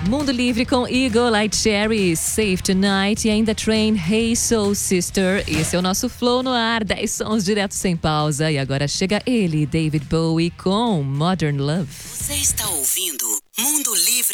Mundo Livre com Eagle Light Cherry, Safe Tonight e ainda Train, Hey Soul Sister. Esse é o nosso Flow no ar, 10 sons direto sem pausa. E agora chega ele, David Bowie com Modern Love. Você está ouvindo Mundo Livre.